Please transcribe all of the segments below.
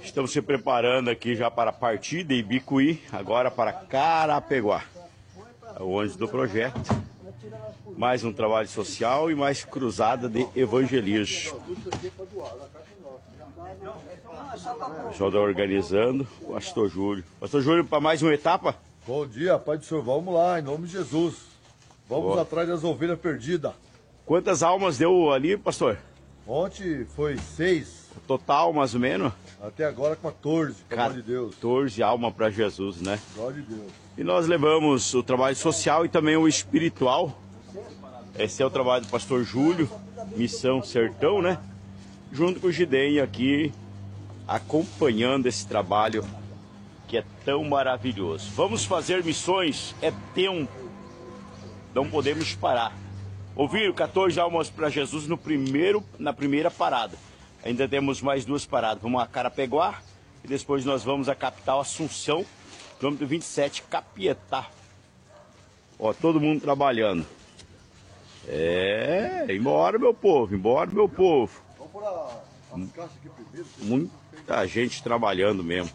Estamos se preparando aqui já para a partida em Bicuí, agora para Carapeguá. É o ônibus do projeto. Mais um trabalho social e mais cruzada de evangelismo. O pessoal está organizando, o Pastor Júlio. Pastor Júlio, para mais uma etapa? Bom dia, Pai do Senhor. Vamos lá, em nome de Jesus. Vamos atrás das ovelhas perdidas. Quantas almas deu ali, pastor? Ontem foi 6. Total, mais ou menos? Até agora 14, pelo amor de Deus. 14 almas para Jesus, né? Glória a Deus. E nós levamos o trabalho social e também o espiritual. Esse é o trabalho do pastor Júlio, Missão Sertão, né? Junto com o Gidem aqui, acompanhando esse trabalho que é tão maravilhoso. Vamos fazer missões, é tempo. Não podemos parar. Ouviram? 14 almas para Jesus na primeira parada. Ainda temos mais 2 paradas. Vamos a Carapeguá e depois nós vamos à capital Assunção, quilômetro 27, Capietá. Ó, todo mundo trabalhando. Embora meu povo, embora meu povo. Vamos pôr as caixas aqui primeiro. Muita gente trabalhando mesmo.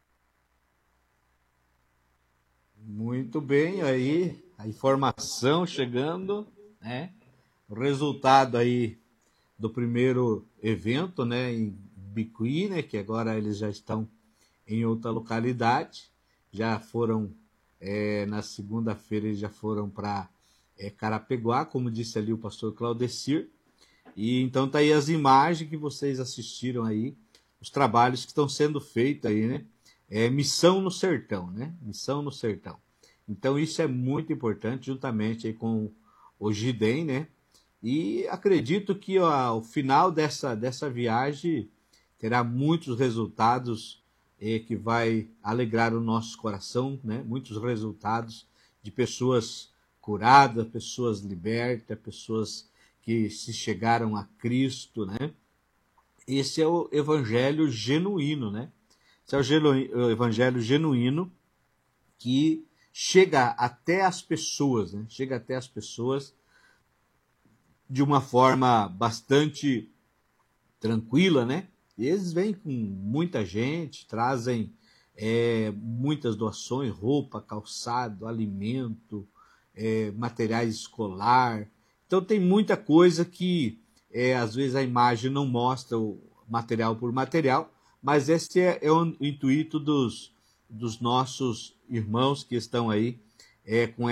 Muito bem, aí a informação chegando, né? O resultado aí do primeiro evento, né, em Bicuí, né, que agora eles já estão em outra localidade, já foram, na segunda-feira eles já foram para Carapeguá, como disse ali o pastor Claudecir, e então tá aí as imagens que vocês assistiram aí, os trabalhos que estão sendo feitos aí, né, Missão no Sertão, né, Missão no Sertão. Então isso é muito importante, juntamente aí com o Gidem, né, e acredito que o final dessa viagem terá muitos resultados que vai alegrar o nosso coração, né? Muitos resultados de pessoas curadas, pessoas libertas, pessoas que se chegaram a Cristo, né? Esse é o evangelho genuíno, né? Esse é o evangelho genuíno que chega até as pessoas, né? Chega até as pessoas de uma forma bastante tranquila, né? E eles vêm com muita gente, trazem muitas doações, roupa, calçado, alimento, materiais escolar. Então tem muita coisa que às vezes a imagem não mostra o material por material, mas esse é o intuito dos nossos irmãos que estão aí com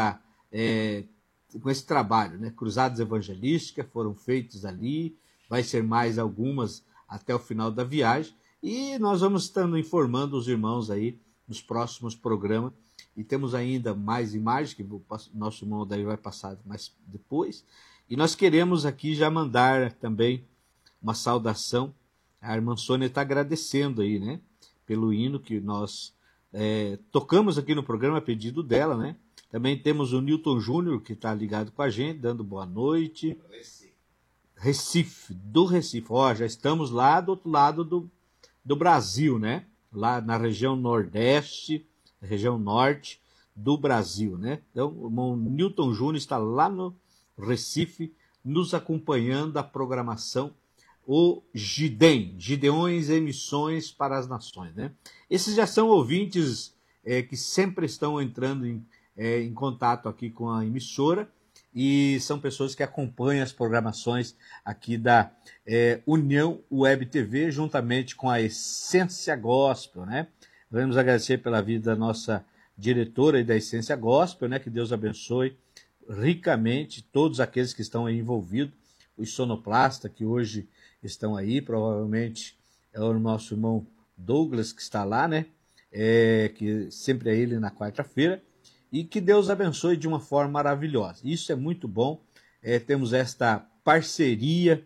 esse trabalho, né? Cruzadas evangelísticas foram feitas ali, vai ser mais algumas até o final da viagem, e nós vamos estando informando os irmãos aí nos próximos programas, e temos ainda mais imagens que o nosso irmão daí vai passar mais depois, e nós queremos aqui já mandar também uma saudação. A irmã Sônia está agradecendo aí, né, pelo hino que nós tocamos aqui no programa, a pedido dela, né? Também temos o Newton Júnior, que está ligado com a gente, dando boa noite. Recife. Ó, já estamos lá do outro lado do Brasil, né? Lá na região nordeste, região norte do Brasil, né? Então, o irmão Newton Júnior está lá no Recife, nos acompanhando a programação, o Gidem, Gideões e Missões para as Nações, né? Esses já são ouvintes que sempre estão entrando em contato aqui com a emissora, e são pessoas que acompanham as programações aqui da União Web TV, juntamente com a Essência Gospel, né? Vamos agradecer pela vida da nossa diretora e da Essência Gospel, né? Que Deus abençoe ricamente todos aqueles que estão aí envolvidos, os sonoplastas que hoje estão aí, provavelmente é o nosso irmão Douglas que está lá, né? Que sempre é ele na quarta-feira. E que Deus abençoe de uma forma maravilhosa. Isso é muito bom. Temos esta parceria